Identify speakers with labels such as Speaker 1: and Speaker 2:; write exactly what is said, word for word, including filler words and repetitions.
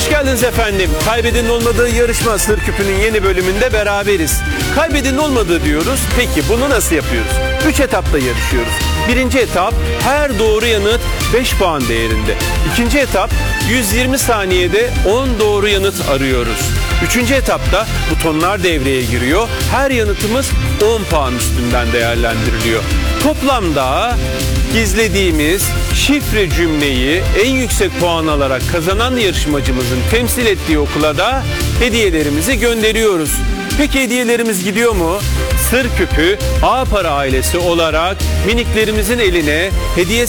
Speaker 1: Hoş geldiniz efendim. Kaybedenin olmadığı yarışma Sır Küpü'nün yeni bölümünde beraberiz. Kaybedenin olmadığı diyoruz. Peki bunu nasıl yapıyoruz? Üç etapta yarışıyoruz. Birinci etap her doğru yanıt beş puan değerinde. İkinci etap yüz yirmi saniyede on doğru yanıt arıyoruz. Üçüncü etapta butonlar devreye giriyor. Her yanıtımız on puan üstünden değerlendiriliyor. Toplamda gizlediğimiz şifre cümleyi en yüksek puan alarak kazanan yarışmacımızın temsil ettiği okula da hediyelerimizi gönderiyoruz. Peki hediyelerimiz gidiyor mu? Sır Küpü A Para ailesi olarak miniklerimizin eline hediye